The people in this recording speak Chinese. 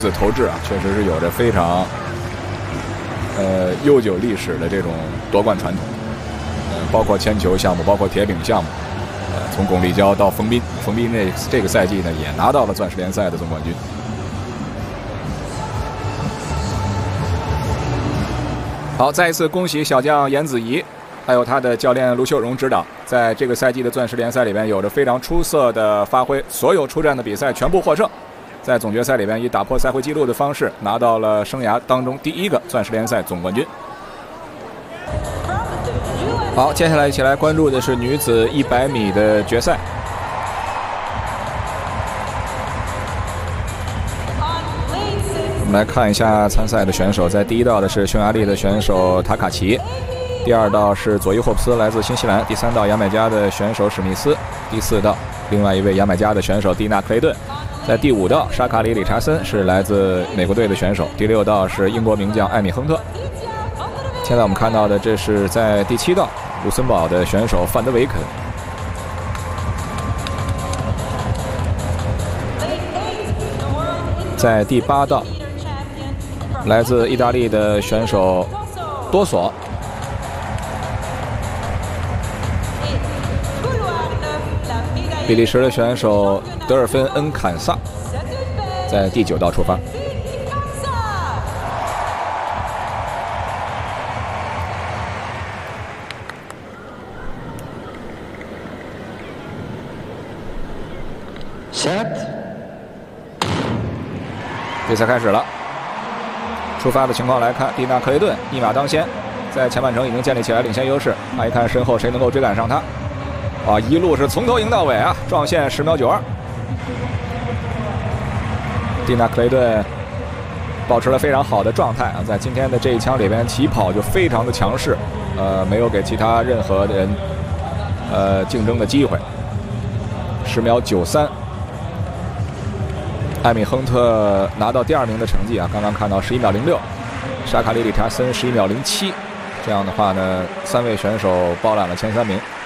投掷啊，确实是有着非常悠久历史的这种夺冠传统。包括铅球项目，包括铁饼项目。从巩立姣到冯彬，冯彬这个赛季呢也拿到了钻石联赛的总冠军。好，再一次恭喜小将严子怡，还有他的教练卢秀荣指导，在这个赛季的钻石联赛里边有着非常出色的发挥，所有出战的比赛全部获胜。在总决赛里边以打破赛会纪录的方式拿到了生涯当中第一个钻石联赛总冠军。好，接下来一起来关注的是女子100米的决赛。我们来看一下参赛的选手，在第一道的是匈牙利的选手塔卡奇，第二道是佐伊霍普斯来自新西兰，第三道牙买加的选手史密斯，第四道另外一位牙买加的选手蒂娜克雷顿。在第五道，沙卡里理查森是来自美国队的选手。第六道是英国名将艾米亨特。现在我们看到的，这是在第7道，卢森堡的选手范德维肯。在第8道，来自意大利的选手多索。比利时的选手德尔芬恩坎萨在第9道出发。比赛开始了。出发的情况来看，蒂娜克雷顿一马当先，在前半程已经建立起来领先优势。看一看身后谁能够追赶上他。啊，一路是从头赢到尾啊，撞线10秒92。蒂娜克雷顿保持了非常好的状态啊，在今天的这一枪里边起跑就非常的强势，没有给其他任何的人竞争的机会。10秒93。艾米亨特拿到第2名的成绩啊，刚刚看到11秒06，沙卡里理查森11秒07，这样的话呢，3位选手包揽了前3名。